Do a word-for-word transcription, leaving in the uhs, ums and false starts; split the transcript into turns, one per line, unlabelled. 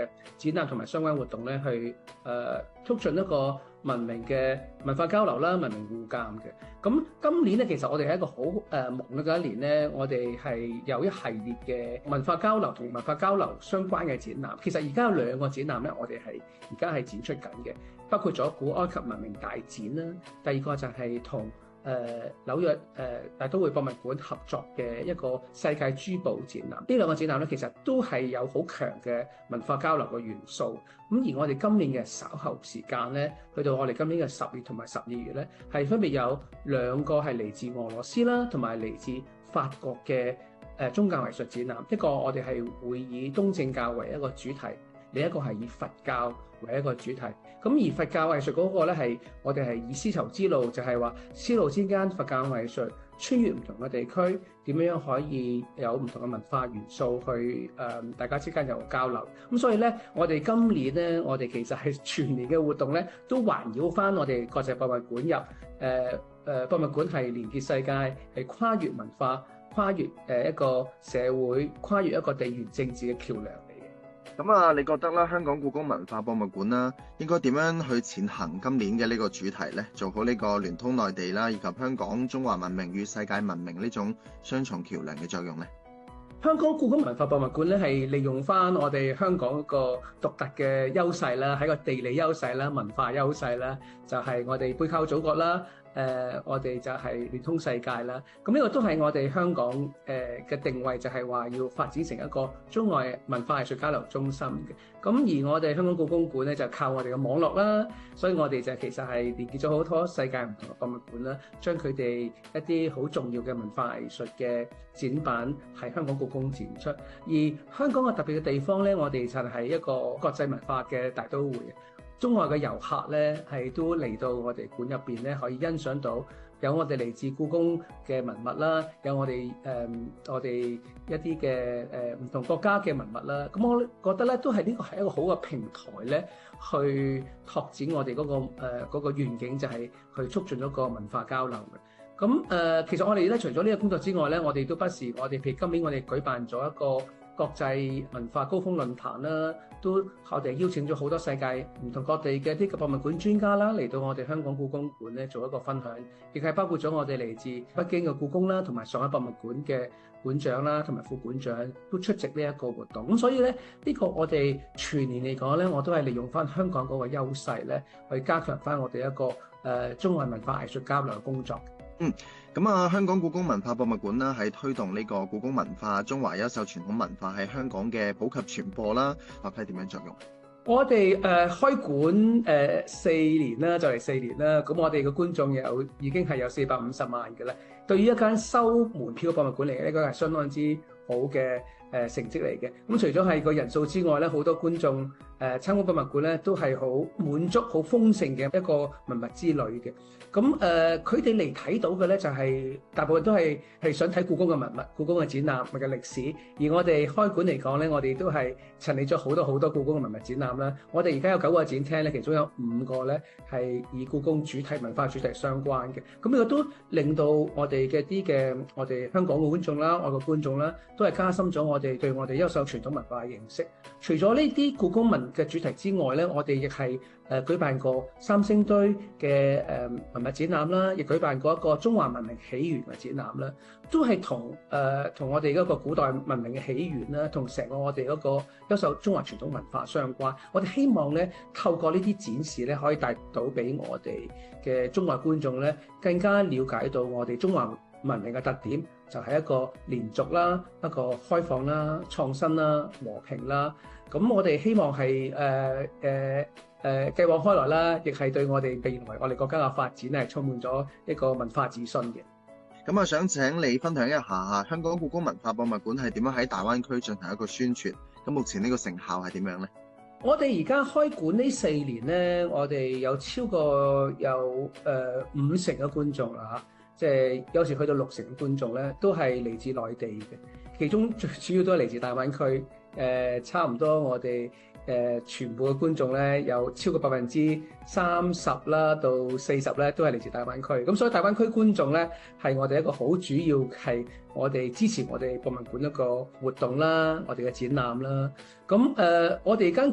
嘅展覽同埋相關活動咧，去誒、呃、促進一個文明嘅文化交流啦，文明互鑑嘅。咁今年咧，其實我哋係一個好誒、呃、忙碌嘅一年咧，我哋係有一系列嘅文化交流同文化交流相關嘅展覽。其實而家有兩個展覽咧，我哋係而家係展出緊嘅，包括咗古埃及文明大展啦，第二個就係同誒、呃、紐約誒、呃、大都會博物館合作嘅一個世界珠寶展覽，呢兩個展覽咧，其實都係有好強嘅文化交流嘅元素。咁而我哋今年嘅稍後時間咧，去到我哋今年嘅十月同埋十二月咧，係分別有兩個係嚟自俄羅斯啦，同埋嚟自法國嘅誒、呃、宗教藝術展覽。一個我哋係會以東正教為一個主題，另一個係以佛教為一個主題。咁而佛教藝術嗰個咧係我哋係以絲綢之路，就係話絲路之間佛教藝術穿越唔同嘅地區，點樣可以有唔同嘅文化元素去誒、呃、大家之間有交流。咁所以咧，我哋今年咧，我哋其實係全年嘅活動咧，都環繞翻我哋國際博物館入誒誒、呃呃、博物館係連結世界，係跨越文化、跨越誒一個社會、跨越一個地緣政治嘅橋梁。
咁啊，你覺得啦，香港故宮文化博物館啦，應該點樣去踐行今年嘅呢個主題呢？做好呢個聯通內地啦，以及香港中華文明與世界文明呢種雙重橋梁嘅作用呢？
香港故宮文化博物館咧，係利用翻我哋香港嗰個獨特嘅優勢啦，喺個地理優勢啦、文化優勢啦，就係、是、我哋背靠祖國啦。誒、呃，我哋就係聯通世界啦。咁呢個都係我哋香港誒嘅、呃、定位，就係話要發展成一個中外文化藝術交流中心嘅。咁而我哋香港故宮館咧，就靠我哋嘅網絡啦，所以我哋就其實係連結咗好多世界唔同嘅博物館啦，將佢哋一啲好重要嘅文化藝術嘅展板喺香港故宮展出。而香港嘅特別嘅地方咧，我哋就係一個國際文化嘅大都會。中外嘅遊客咧，係都嚟到我哋館入邊咧，可以欣賞到有我哋嚟自故宮嘅文物啦，有我哋誒、呃、我哋一啲嘅誒唔同國家嘅文物啦。咁我覺得咧，都係呢個係一個好嘅平台咧，去拓展我哋嗰、嗰個誒嗰、呃嗰個願景，就係去促進咗個文化交流嘅。咁誒、呃，其實我哋咧除咗呢個工作之外咧，我哋都不時我哋譬如今年我哋舉辦咗一個國際文化高峰論壇啦，都我哋邀請咗好多世界唔同各地嘅啲博物館專家啦，嚟到我哋香港故宮館咧做一個分享，亦係包括咗我哋嚟自北京嘅故宮啦，同埋上海博物館嘅館長啦，同埋副館長都出席呢一個活動。咁所以咧，呢、呢個我哋全年嚟講咧，我都係利用翻香港嗰個優勢咧，去加強翻我哋一個誒、呃、中外文化藝術交流嘅工作。
嗯，咁啊，香港故宮文化博物館啦，喺推動呢個故宮文化、中華優秀傳統文化喺香港嘅普及傳播啦，發揮點樣作用？
我哋誒、呃、開館誒、呃、四年啦，就嚟四年啦。咁我哋嘅觀眾有已經係有四百五十萬嘅啦。對於一間收門票嘅博物館嚟嘅，呢個係相當之好嘅誒、呃、成績嚟嘅。咁除咗係個人數之外咧，好多觀眾誒、呃、參觀博物館咧，都係好滿足、好豐盛嘅一個文物之旅嘅。咁誒，佢哋嚟睇到嘅咧，就係、是、大部分都係係想睇故宮嘅文物、故宮嘅展覽或嘅歷史。而我哋開館嚟講咧，我哋都係陳列咗好多好多故宮嘅文物展覽啦。我哋而家有九個展廳咧，其中有五個咧係以故宮主題、文化主題相關嘅。咁呢個都令到我哋嘅啲嘅我哋香港嘅觀眾啦、外國觀眾啦，都係加深咗我哋對我哋優秀傳統文化嘅認識。除咗呢啲故宮文嘅主題之外咧，我哋亦係誒舉辦過三星堆嘅誒文物展覽啦，亦舉辦過一個中華文明起源嘅展覽啦，都係同誒同我哋嗰個古代文明嘅起源啦，同成個我哋嗰個優秀中華傳統文化相關。我哋希望咧透過呢啲展示咧，可以帶到俾我哋嘅中外觀眾咧，更加了解到我哋中華文明嘅特點，就係一個連續啦、一個開放啦、創新啦、和平啦。咁我哋希望係誒誒。呃呃誒繼往開來啦，亦係對我哋未來我哋國家嘅發展係充滿咗一個文化自信嘅。
咁啊，想請你分享一下香港故宮文化博物館係點樣喺大灣區進行一個宣傳？咁目前呢個成效係點樣呢？
我哋而家開館呢四年咧，我哋有超過有誒、呃、五成嘅觀眾啦嚇，即係有時去到六成嘅觀眾咧，都係嚟自內地嘅，其中最主要都係嚟自大灣區。誒、呃、差唔多我哋。誒、呃、全部嘅觀眾咧，有超過百分之三十啦到四十咧，都係嚟自大灣區。咁所以大灣區觀眾咧，係我哋一個好主要係我哋支持我哋博物館一個活動啦，我哋嘅展覽啦。咁誒、呃，我哋間